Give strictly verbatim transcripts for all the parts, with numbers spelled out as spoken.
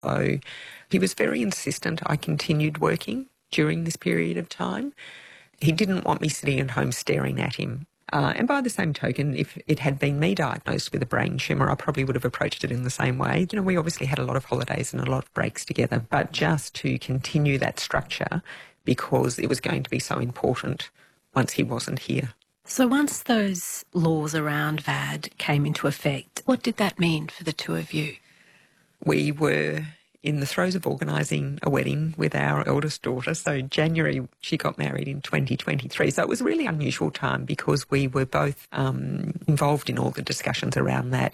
So he was very insistent I continued working during this period of time. He didn't want me sitting at home staring at him. Uh, and by the same token, if it had been me diagnosed with a brain tumour, I probably would have approached it in the same way. You know, we obviously had a lot of holidays and a lot of breaks together, but just to continue that structure because it was going to be so important once he wasn't here. So once those laws around V A D came into effect, what did that mean for the two of you? We were in the throes of organising a wedding with our eldest daughter. So January, she got married in twenty twenty-three. So it was a really unusual time because we were both um, involved in all the discussions around that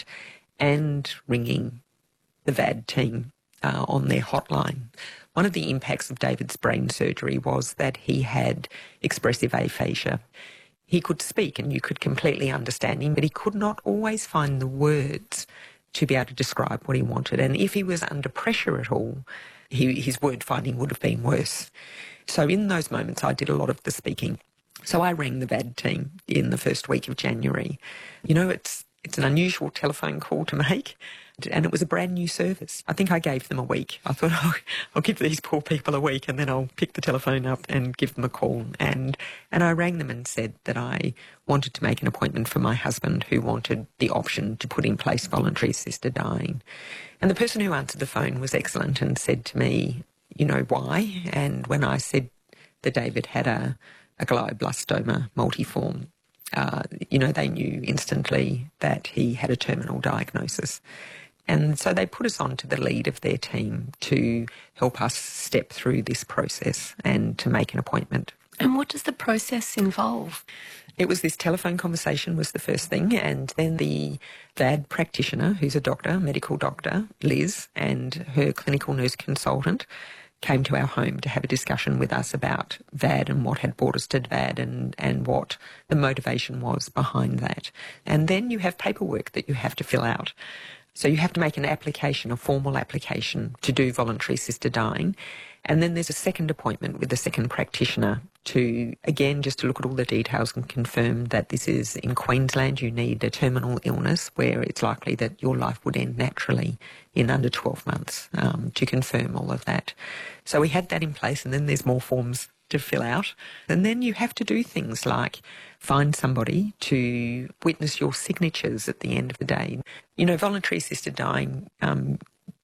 and ringing the V A D team uh, on their hotline. One of the impacts of David's brain surgery was that he had expressive aphasia. He could speak and you could completely understand him, but he could not always find the words to be able to describe what he wanted. And if he was under pressure at all, he, his word finding would have been worse. So in those moments, I did a lot of the speaking. So I rang the V A D team in the first week of January. You know, it's it's an unusual telephone call to make, and it was a brand new service. I think I gave them a week. I thought, oh, I'll give these poor people a week and then I'll pick the telephone up and give them a call. And, and I rang them and said that I wanted to make an appointment for my husband who wanted the option to put in place voluntary assisted dying. And the person who answered the phone was excellent and said to me, you know, why? And when I said that David had a, a glioblastoma multiforme, Uh, you know, they knew instantly that he had a terminal diagnosis. And so they put us on to the lead of their team to help us step through this process and to make an appointment. And what does the process involve? It was this telephone conversation was the first thing, and then the V A D practitioner, who's a doctor, medical doctor, Liz, and her clinical nurse consultant came to our home to have a discussion with us about V A D and what had brought us to V A D and, and what the motivation was behind that. And then you have paperwork that you have to fill out. So you have to make an application, a formal application to do voluntary assisted dying. And then there's a second appointment with the second practitioner to, again, just to look at all the details and confirm that this is in Queensland. You need a terminal illness where it's likely that your life would end naturally in under twelve months um, to confirm all of that. So we had that in place, and then there's more forms to fill out. And then you have to do things like find somebody to witness your signatures at the end of the day. You know, voluntary assisted dying um,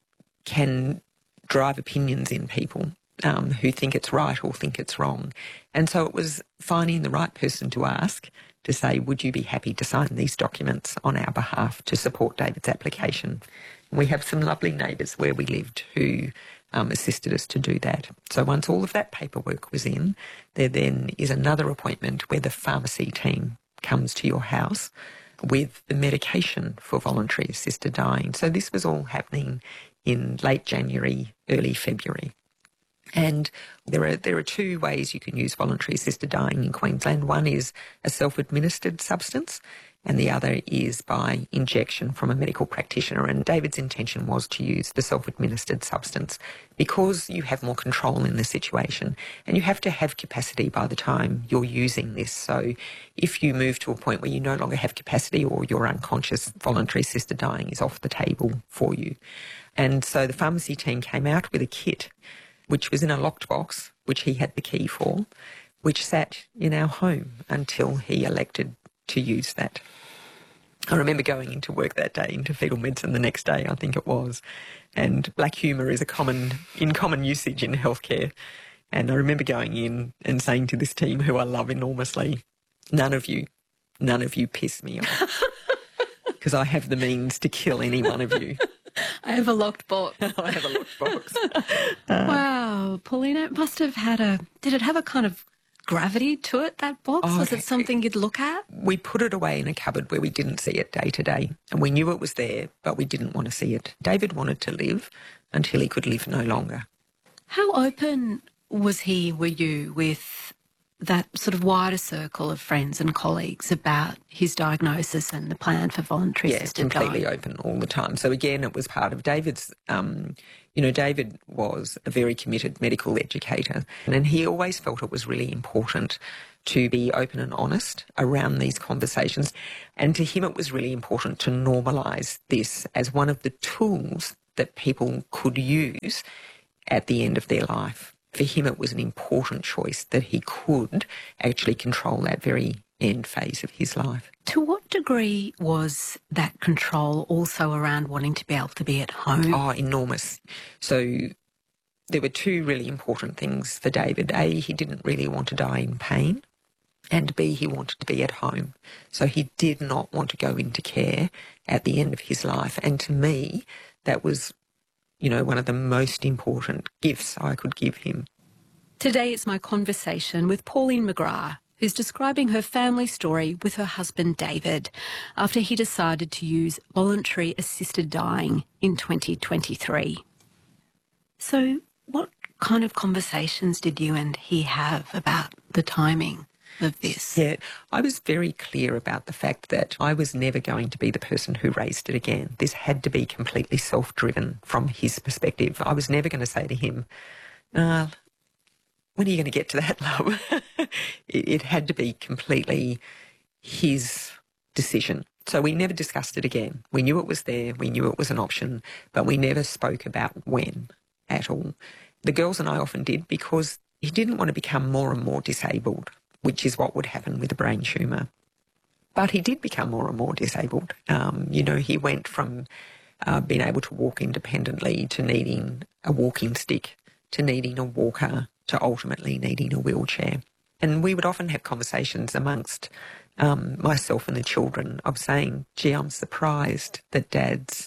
can drive opinions in people um, who think it's right or think it's wrong. And so it was finding the right person to ask to say, would you be happy to sign these documents on our behalf to support David's application? And we have some lovely neighbours where we lived who um, assisted us to do that. So once all of that paperwork was in, there then is another appointment where the pharmacy team comes to your house with the medication for voluntary assisted dying. So this was all happening in late January, early February. And there are there are two ways you can use voluntary assisted dying in Queensland. One is a self-administered substance, and the other is by injection from a medical practitioner. And David's intention was to use the self-administered substance because you have more control in the situation and you have to have capacity by the time you're using this. So if you move to a point where you no longer have capacity or you're unconscious, voluntary assisted dying is off the table for you. And so the pharmacy team came out with a kit which was in a locked box, which he had the key for, which sat in our home until he elected to use that. I remember going into work that day, into fetal medicine the next day, I think it was, and black humour is a common, in common usage in healthcare. And I remember going in and saying to this team, who I love enormously, none of you, none of you piss me off, because I have the means to kill any one of you. I have a locked box. I have a locked box. Uh, wow, Paulina, it must have had a... Did it have a kind of gravity to it, that box? Oh, Was it something you'd look at? We put it away in a cupboard where we didn't see it day to day, and we knew it was there, but we didn't want to see it. David wanted to live until he could live no longer. How open was he, were you, with that sort of wider circle of friends and colleagues about his diagnosis and the plan for voluntary assisted dying? Yeah, completely open all the time. So again, it was part of David's, um, you know, David was a very committed medical educator, and he always felt it was really important to be open and honest around these conversations. And to him, it was really important to normalise this as one of the tools that people could use at the end of their life. For him, it was an important choice that he could actually control that very end phase of his life. To what degree was that control also around wanting to be able to be at home? Oh, enormous. So there were two really important things for David. A, he didn't really want to die in pain, and B, he wanted to be at home. So he did not want to go into care at the end of his life. And to me, that was, you know, one of the most important gifts I could give him. Today it's my conversation with Pauline McGrath, who's describing her family story with her husband David after he decided to use voluntary assisted dying in twenty twenty-three. So what kind of conversations did you and he have about the timing of this? Yeah, I was very clear about the fact that I was never going to be the person who raised it again. This had to be completely self-driven from his perspective. I was never going to say to him, uh, when are you going to get to that, love? it, it had to be completely his decision. So we never discussed it again. We knew it was there, we knew it was an option, but we never spoke about when at all. The girls and I often did because he didn't want to become more and more disabled, which is what would happen with a brain tumour. But he did become more and more disabled. Um, you know, he went from uh, being able to walk independently to needing a walking stick, to needing a walker, to ultimately needing a wheelchair. And we would often have conversations amongst um, myself and the children of saying, gee, I'm surprised that Dad's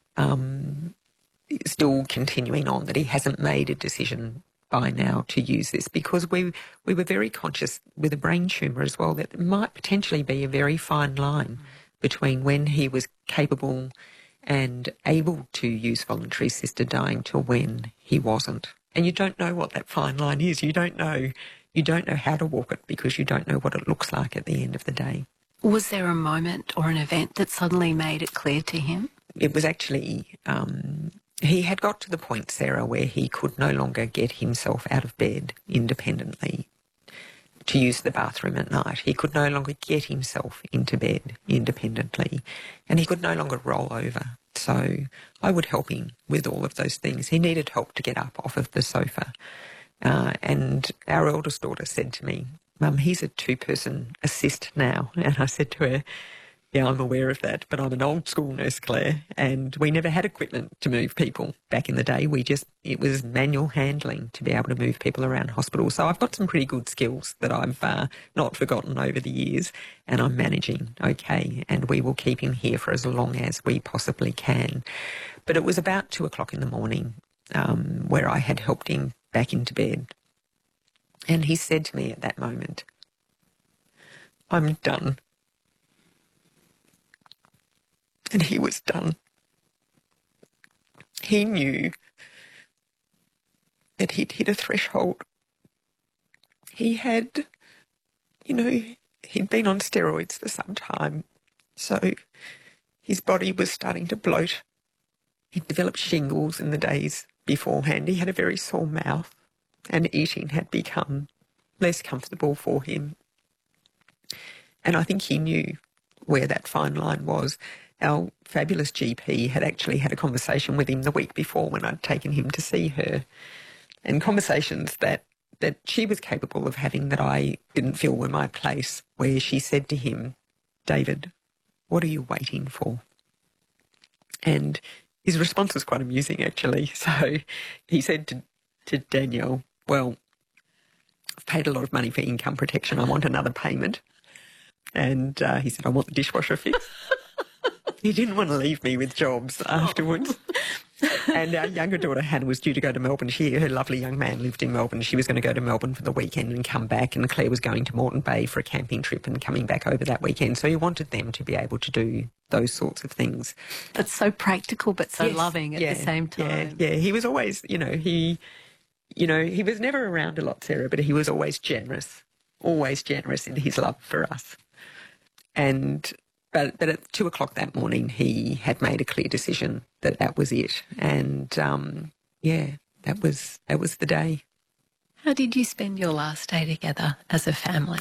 um, still continuing on, that he hasn't made a decision by now to use this, because we we were very conscious with a brain tumour as well that there might potentially be a very fine line between when he was capable and able to use voluntary assisted dying to when he wasn't. And you don't know what that fine line is. You don't know you don't know how to walk it because you don't know what it looks like at the end of the day. Was there a moment or an event that suddenly made it clear to him? It was actually... Um, He had got to the point, Sarah, where he could no longer get himself out of bed independently to use the bathroom at night. He could no longer get himself into bed independently, and he could no longer roll over. So I would help him with all of those things. He needed help to get up off of the sofa. Uh, and our eldest daughter said to me, Mum, he's a two-person assist now. And I said to her, yeah, I'm aware of that, but I'm an old school nurse, Claire, and we never had equipment to move people back in the day. We just, it was manual handling to be able to move people around hospitals. So I've got some pretty good skills that I've uh, not forgotten over the years, and I'm managing okay, and we will keep him here for as long as we possibly can. But it was about two o'clock in the morning um, where I had helped him back into bed, and he said to me at that moment, I'm done. And he was done. He knew that he'd hit a threshold. He had, you know, he'd been on steroids for some time, so his body was starting to bloat. He'd developed shingles in the days beforehand. He had a very sore mouth, and eating had become less comfortable for him. And I think he knew where that fine line was. Our fabulous G P had actually had a conversation with him the week before when I'd taken him to see her, and conversations that, that she was capable of having that I didn't feel were my place, where she said to him, David, what are you waiting for? And his response was quite amusing, actually. So he said to, to Danielle, well, I've paid a lot of money for income protection. I want another payment. And uh, he said, I want the dishwasher fixed. He didn't want to leave me with jobs afterwards. Oh. And our younger daughter, Hannah, was due to go to Melbourne. She, her lovely young man lived in Melbourne. She was going to go to Melbourne for the weekend and come back, and Claire was going to Moreton Bay for a camping trip and coming back over that weekend. So he wanted them to be able to do those sorts of things. That's so practical but so yes, loving at yeah, the same time. Yeah, yeah, he was always, you know, he, you know, he was never around a lot, Sarah, but he was always generous, always generous in his love for us. And... But, but at two o'clock that morning, he had made a clear decision that that was it. And, um, yeah, that was that was the day. How did you spend your last day together as a family?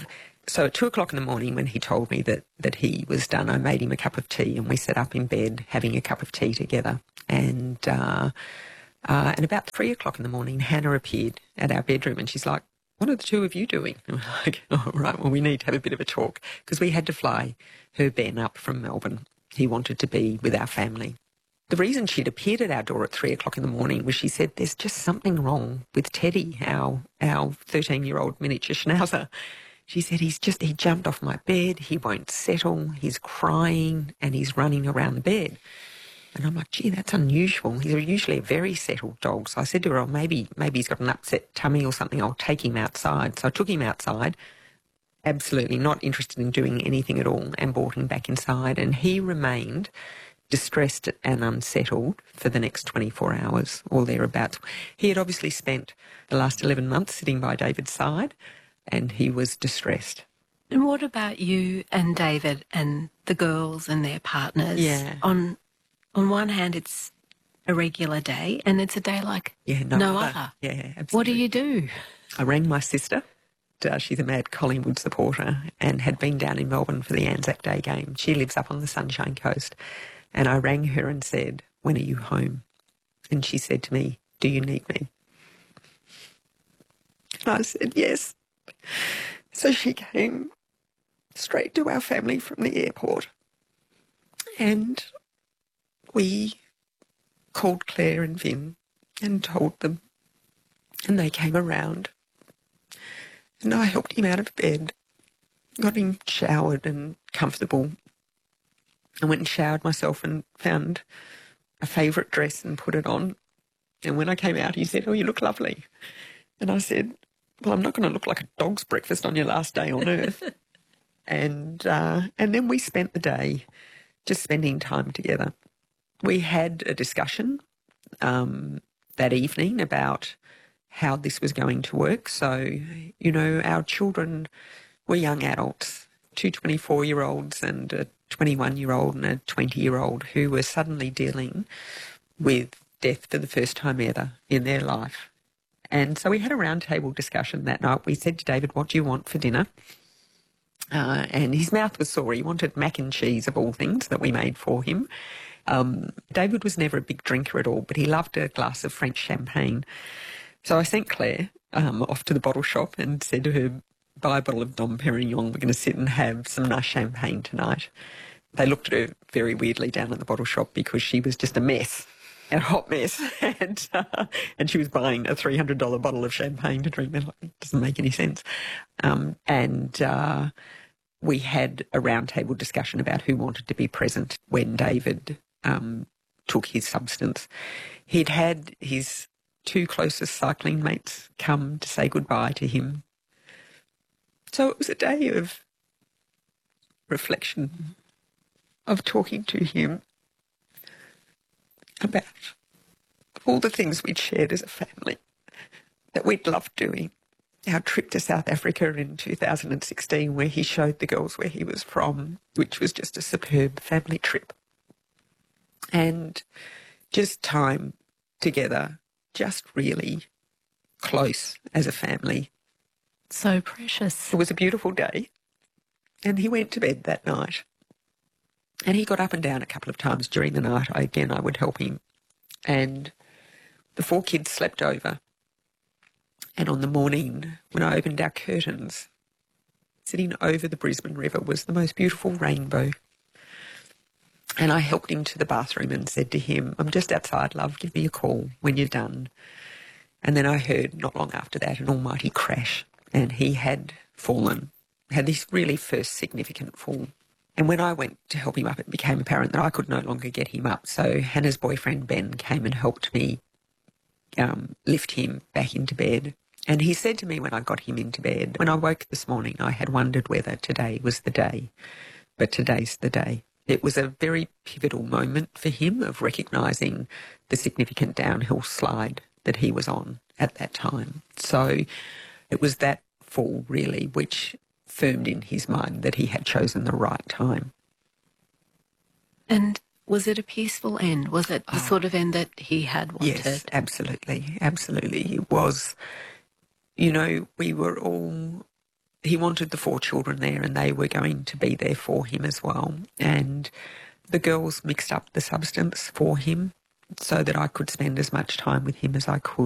So at two o'clock in the morning when he told me that, that he was done, I made him a cup of tea and we sat up in bed having a cup of tea together. And uh, uh, and about three o'clock in the morning, Hannah appeared at our bedroom and she's like, what are the two of you doing? And we're like, oh, right, well, we need to have a bit of a talk because we had to fly her Ben up from Melbourne. He wanted to be with our family. The reason she'd appeared at our door at three o'clock in the morning was she said, there's just something wrong with Teddy, our our thirteen-year-old miniature schnauzer. She said, he's just, he jumped off my bed, he won't settle, he's crying and he's running around the bed. And I'm like, gee, that's unusual. He's usually a very settled dog. So I said to her, oh, maybe, maybe he's got an upset tummy or something. I'll take him outside. So I took him outside, absolutely not interested in doing anything at all, and brought him back inside. And he remained distressed and unsettled for the next twenty-four hours or thereabouts. He had obviously spent the last eleven months sitting by David's side and he was distressed. And what about you and David and the girls and their partners? Yeah. On on one hand, it's a regular day and it's a day like yeah, no, no other. other. Yeah, absolutely. What do you do? I rang my sister. Uh, she's a mad Collingwood supporter and had been down in Melbourne for the Anzac Day game. She lives up on the Sunshine Coast. And I rang her and said, when are you home? And she said to me, do you need me? And I said, yes. So she came straight to our family from the airport. And we called Claire and Vin and told them. And they came around. And I helped him out of bed, got him showered and comfortable. I went and showered myself and found a favourite dress and put it on. And when I came out, he said, oh, you look lovely. And I said, well, I'm not going to look like a dog's breakfast on your last day on earth. and uh, and then we spent the day just spending time together. We had a discussion um, that evening about how this was going to work. So, you know, our children were young adults, two twenty-four-year-olds and a twenty-one-year-old and a twenty-year-old who were suddenly dealing with death for the first time ever in their life. And so we had a roundtable discussion that night. We said to David, what do you want for dinner? Uh, and his mouth was sore. He wanted mac and cheese, of all things, that we made for him. Um, David was never a big drinker at all, but he loved a glass of French champagne. So I sent Claire um, off to the bottle shop and said to her, buy a bottle of Dom Perignon. We're going to sit and have some nice champagne tonight. They looked at her very weirdly down at the bottle shop because she was just a mess, a hot mess, and uh, and she was buying a three hundred dollars bottle of champagne to drink. It doesn't make any sense. Um, and uh, we had a roundtable discussion about who wanted to be present when David um, took his substance. He'd had his two closest cycling mates come to say goodbye to him. So it was a day of reflection, of talking to him about all the things we'd shared as a family that we'd loved doing. Our trip to South Africa in two thousand sixteen, where he showed the girls where he was from, which was just a superb family trip. And just time together, just really close as a family. So precious. It was a beautiful day. And he went to bed that night. And he got up and down a couple of times during the night. I, again, I would help him. And the four kids slept over. And on the morning, when I opened our curtains, sitting over the Brisbane River was the most beautiful rainbow. And I helped him to the bathroom and said to him, I'm just outside, love, give me a call when you're done. And then I heard, not long after that, an almighty crash. And he had fallen, had this really first significant fall. And when I went to help him up, it became apparent that I could no longer get him up. So Hannah's boyfriend, Ben, came and helped me um, lift him back into bed. And he said to me when I got him into bed, when I woke this morning, I had wondered whether today was the day. But today's the day. It was a very pivotal moment for him of recognising the significant downhill slide that he was on at that time. So it was that fall, really, which firmed in his mind that he had chosen the right time. And was it a peaceful end? Was it the oh, sort of end that he had wanted? Yes, absolutely, absolutely. It was, you know, we were all he wanted the four children there and they were going to be there for him as well. And the girls mixed up the substance for him so that I could spend as much time with him as I could.